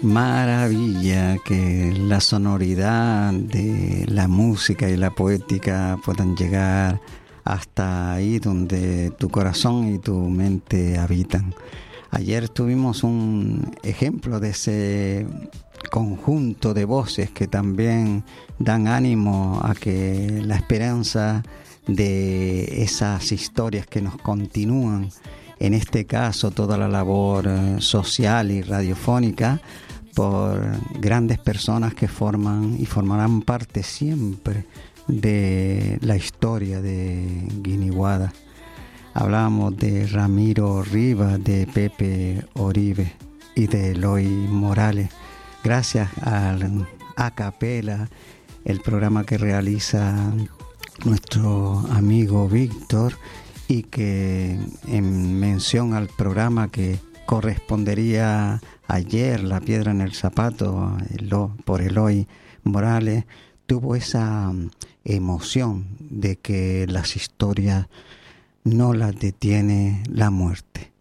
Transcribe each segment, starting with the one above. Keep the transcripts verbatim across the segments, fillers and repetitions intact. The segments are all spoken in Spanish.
maravilla que la sonoridad de la música y la poética puedan llegar hasta ahí donde tu corazón y tu mente habitan. Ayer tuvimos un ejemplo de ese conjunto de voces que también dan ánimo a que la esperanza de esas historias que nos continúan, en este caso toda la labor social y radiofónica, por grandes personas que forman y formarán parte siempre de la historia de Guiniguada. Hablábamos de Ramiro Rivas, de Pepe Oribe y de Eloy Morales. Gracias al A Capela, el programa que realiza nuestro amigo Víctor, y que en mención al programa que correspondería ayer, La Piedra en el Zapato, por Eloy Morales, tuvo esa emoción de que las historias no las detiene la muerte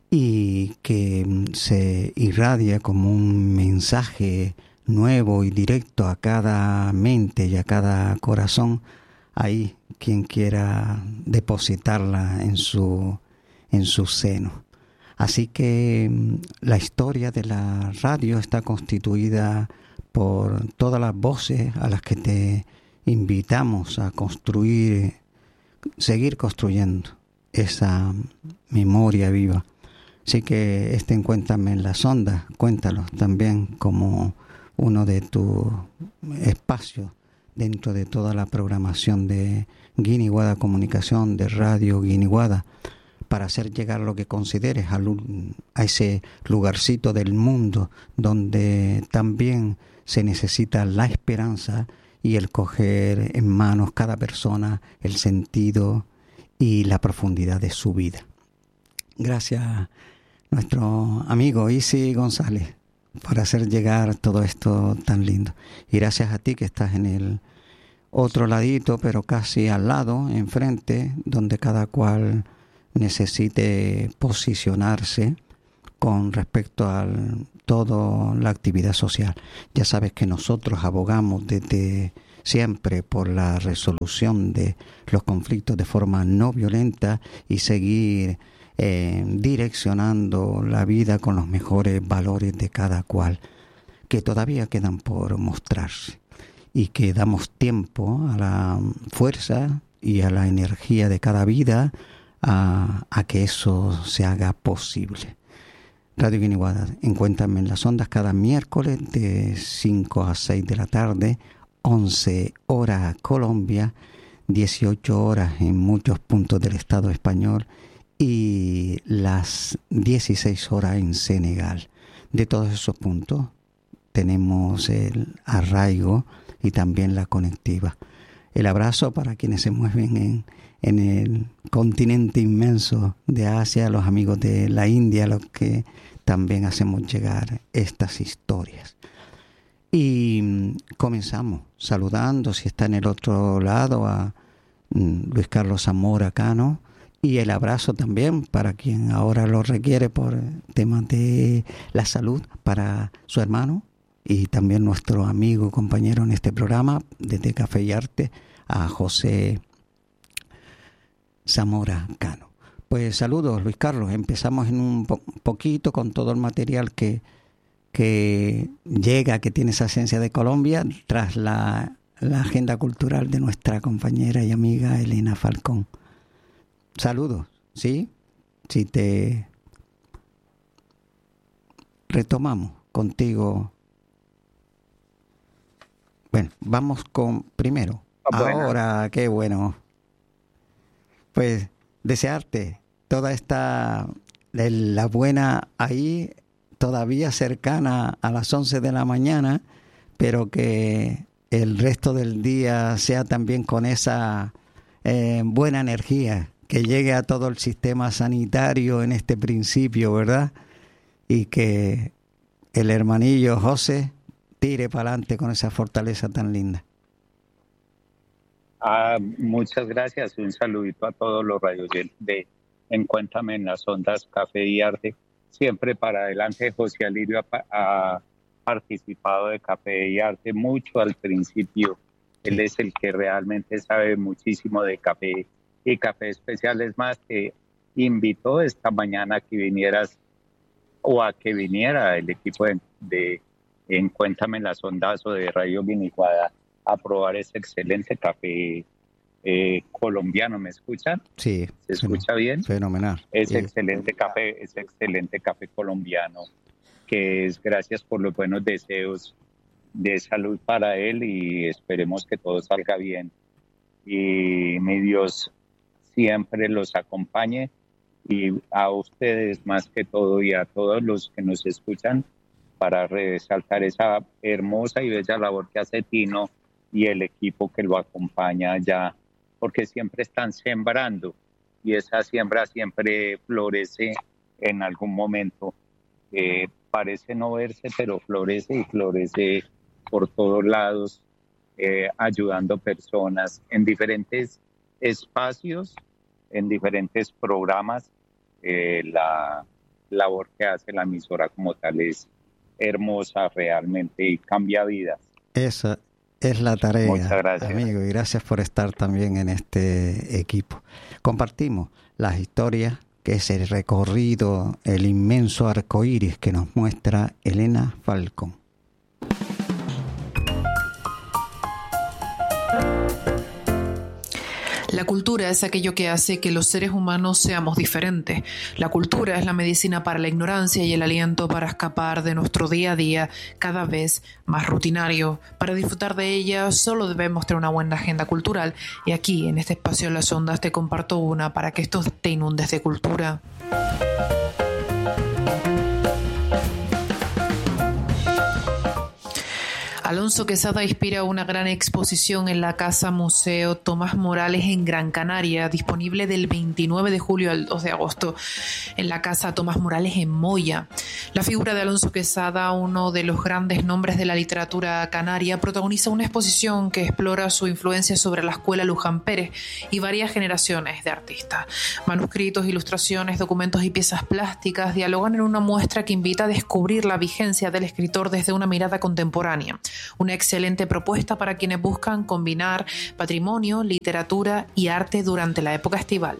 y que se irradia como un mensaje nuevo y directo a cada mente y a cada corazón. Ahí quien quiera depositarla en su en su seno. Así que la historia de la radio está constituida por todas las voces a las que te invitamos a construir, seguir construyendo esa memoria viva. Así que este Encuéntame en las Ondas, cuéntalo también como uno de tus espacios dentro de toda la programación de Guiniguada Comunicación, de Radio Guiniguada, para hacer llegar lo que consideres a, a ese lugarcito del mundo donde también se necesita la esperanza y el coger en manos cada persona el sentido y la profundidad de su vida. Gracias a nuestro amigo Isi González por hacer llegar todo esto tan lindo. Y gracias a ti que estás en el otro ladito, pero casi al lado, enfrente, donde cada cual necesite posicionarse con respecto a toda la actividad social. Ya sabes que nosotros abogamos desde siempre por la resolución de los conflictos de forma no violenta y seguir Eh, direccionando la vida con los mejores valores de cada cual, que todavía quedan por mostrarse, y que damos tiempo a la fuerza y a la energía de cada vida a, a que eso se haga posible. Radio Guiniguada, Encuéntrame en las Ondas, cada miércoles de cinco a seis de la tarde, once horas Colombia, dieciocho horas en muchos puntos del Estado español, y las dieciséis horas en Senegal. De todos esos puntos tenemos el arraigo y también la conectiva. El abrazo para quienes se mueven en, en el continente inmenso de Asia, los amigos de la India, los que también hacemos llegar estas historias. Y comenzamos saludando, si está en el otro lado, a Luis Carlos Zamora Cano, y el abrazo también para quien ahora lo requiere por temas de la salud, para su hermano y también nuestro amigo y compañero en este programa desde Café y Arte, a José Zamora Cano. Pues saludos, Luis Carlos. Empezamos en un po- poquito con todo el material que, que llega, que tiene esa esencia de Colombia, tras la, la agenda cultural de nuestra compañera y amiga Elena Falcón. Saludos, ¿sí? Si te retomamos contigo. Bueno, vamos con primero. Buena. Ahora, qué bueno. Pues desearte toda esta, la buena ahí, todavía cercana a las once de la mañana, pero que el resto del día sea también con esa eh, buena energía, que llegue a todo el sistema sanitario en este principio, ¿verdad? Y que el hermanillo José tire para adelante con esa fortaleza tan linda. Ah, muchas gracias. Un saludito a todos los radioyentes de Encuéntrame en las Ondas, Café y Arte. Siempre para adelante, José Alirio, a, a participado de Café y Arte mucho al principio. Él es el que realmente sabe muchísimo de café y Café Especial. Es más, que invitó esta mañana a que vinieras o a que viniera el equipo de, de en Cuéntame la Sondazo de Radio Guiniguada a probar ese excelente café eh, colombiano. ¿Me escuchan? Sí. ¿Se escucha bien? Fenomenal. Ese Sí. excelente café, ese excelente café colombiano, que es gracias por los buenos deseos de salud para él, y esperemos que todo salga bien. Y mi Dios siempre los acompañe, y a ustedes más que todo y a todos los que nos escuchan, para resaltar esa hermosa y bella labor que hace Tino y el equipo que lo acompaña allá, porque siempre están sembrando y esa siembra siempre florece en algún momento. Eh, parece no verse, pero florece y florece por todos lados, eh, ayudando personas en diferentes espacios, en diferentes programas. Eh, la labor que hace la emisora como tal es hermosa realmente y cambia vidas. Esa es la tarea, Muchas gracias, amigo, y gracias por estar también en este equipo. Compartimos las historias, que es el recorrido, el inmenso arco iris que nos muestra Elena Falcón. La cultura es aquello que hace que los seres humanos seamos diferentes. La cultura es la medicina para la ignorancia y el aliento para escapar de nuestro día a día cada vez más rutinario. Para disfrutar de ella solo debemos tener una buena agenda cultural, y aquí en este espacio de las ondas te comparto una para que esto te inundes de cultura. Alonso Quezada inspira una gran exposición en la Casa Museo Tomás Morales en Gran Canaria, disponible del veintinueve de julio al dos de agosto en la Casa Tomás Morales en Moya. La figura de Alonso Quezada, uno de los grandes nombres de la literatura canaria, protagoniza una exposición que explora su influencia sobre la escuela Luján Pérez y varias generaciones de artistas. Manuscritos, ilustraciones, documentos y piezas plásticas dialogan en una muestra que invita a descubrir la vigencia del escritor desde una mirada contemporánea. Una excelente propuesta para quienes buscan combinar patrimonio, literatura y arte durante la época estival.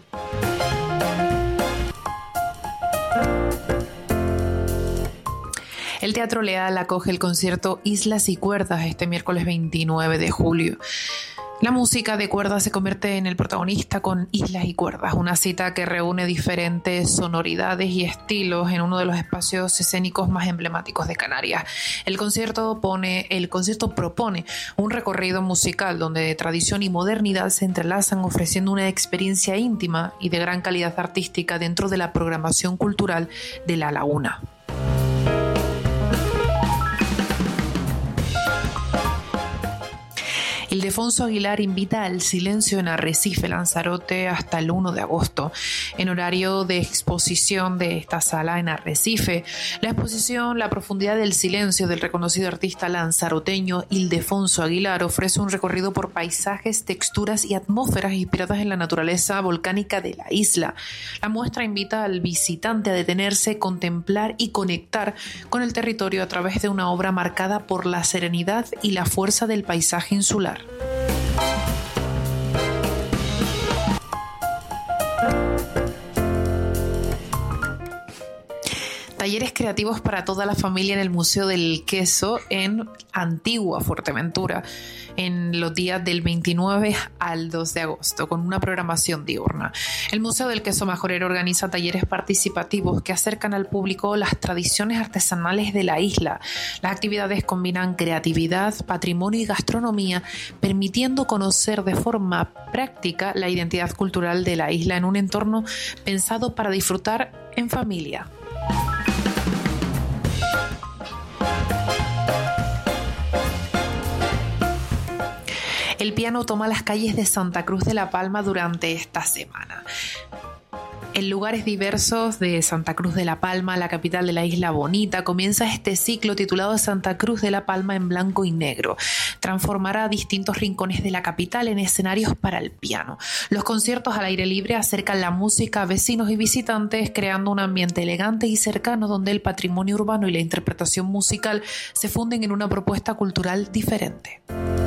El Teatro Leal acoge el concierto Islas y Cuerdas este miércoles veintinueve de julio. La música de cuerdas se convierte en el protagonista con Islas y Cuerdas, una cita que reúne diferentes sonoridades y estilos en uno de los espacios escénicos más emblemáticos de Canarias. El concierto, pone, el concierto propone un recorrido musical donde tradición y modernidad se entrelazan, ofreciendo una experiencia íntima y de gran calidad artística dentro de la programación cultural de La Laguna. Ildefonso Aguilar invita al silencio en Arrecife, Lanzarote, hasta el uno de agosto. En horario de exposición de esta sala en Arrecife, la exposición La profundidad del silencio del reconocido artista lanzaroteño Ildefonso Aguilar ofrece un recorrido por paisajes, texturas y atmósferas inspiradas en la naturaleza volcánica de la isla. La muestra invita al visitante a detenerse, contemplar y conectar con el territorio a través de una obra marcada por la serenidad y la fuerza del paisaje insular. Talleres creativos para toda la familia en el Museo del Queso en Antigua Fuerteventura en los días del veintinueve al dos de agosto con una programación diurna. El Museo del Queso Majorero organiza talleres participativos que acercan al público las tradiciones artesanales de la isla. Las actividades combinan creatividad, patrimonio y gastronomía, permitiendo conocer de forma práctica la identidad cultural de la isla en un entorno pensado para disfrutar en familia. El piano toma las calles de Santa Cruz de la Palma durante esta semana. En lugares diversos de Santa Cruz de la Palma, la capital de la Isla Bonita, comienza este ciclo titulado Santa Cruz de la Palma en blanco y negro. Transformará distintos rincones de la capital en escenarios para el piano. Los conciertos al aire libre acercan la música a vecinos y visitantes, creando un ambiente elegante y cercano donde el patrimonio urbano y la interpretación musical se funden en una propuesta cultural diferente.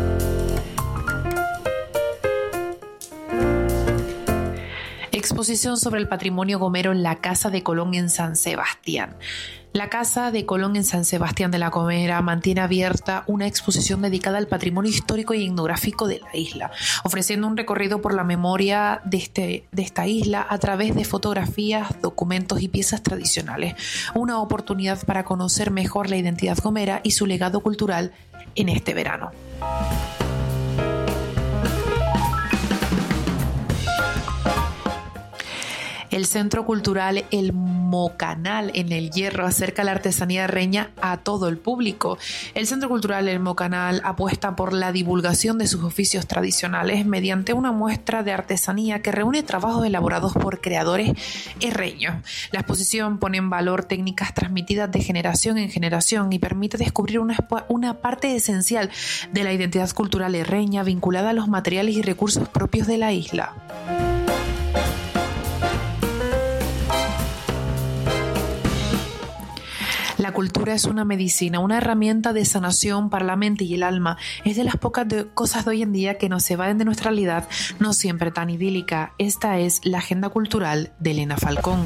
Exposición sobre el patrimonio gomero en la Casa de Colón en San Sebastián. La Casa de Colón en San Sebastián de la Gomera mantiene abierta una exposición dedicada al patrimonio histórico y etnográfico de la isla, ofreciendo un recorrido por la memoria de, este, de esta isla a través de fotografías, documentos y piezas tradicionales. Una oportunidad para conocer mejor la identidad gomera y su legado cultural en este verano. El Centro Cultural El Mocanal en El Hierro acerca la artesanía reña a todo el público. El Centro Cultural El Mocanal apuesta por la divulgación de sus oficios tradicionales mediante una muestra de artesanía que reúne trabajos elaborados por creadores herreños. La exposición pone en valor técnicas transmitidas de generación en generación y permite descubrir una, una parte esencial de la identidad cultural herreña vinculada a los materiales y recursos propios de la isla. La cultura es una medicina, una herramienta de sanación para la mente y el alma. Es de las pocas de cosas de hoy en día que nos evaden de nuestra realidad, no siempre tan idílica. Esta es la agenda cultural de Elena Falcón.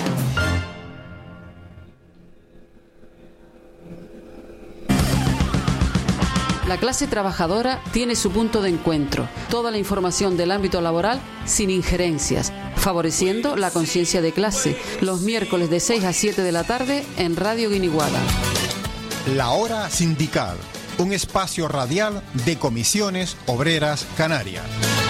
La clase trabajadora tiene su punto de encuentro. Toda la información del ámbito laboral sin injerencias, favoreciendo la conciencia de clase. Los miércoles de seis a siete de la tarde en Radio Guiniguada. La Hora Sindical, un espacio radial de Comisiones Obreras Canarias.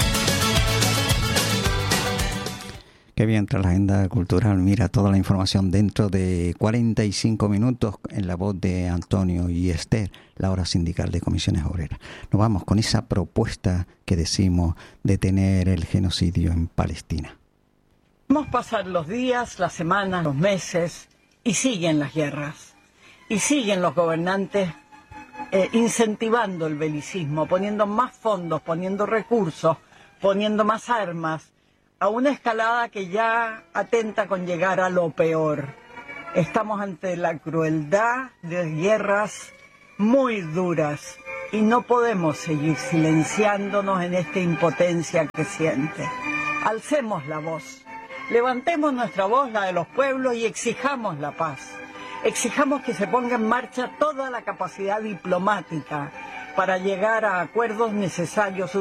Qué bien, tras la agenda cultural, mira toda la información dentro de cuarenta y cinco minutos en la voz de Antonio y Esther, la hora sindical de Comisiones Obreras. Nos vamos con esa propuesta que decimos de detener el genocidio en Palestina. Vamos a pasar los días, las semanas, los meses y siguen las guerras. Y siguen los gobernantes eh, incentivando el belicismo, poniendo más fondos, poniendo recursos, poniendo más armas, a una escalada que ya atenta con llegar a lo peor. Estamos ante la crueldad de guerras muy duras y no podemos seguir silenciándonos en esta impotencia que siente. Alcemos la voz, levantemos nuestra voz, la de los pueblos, y exijamos la paz. Exijamos que se ponga en marcha toda la capacidad diplomática para llegar a acuerdos necesarios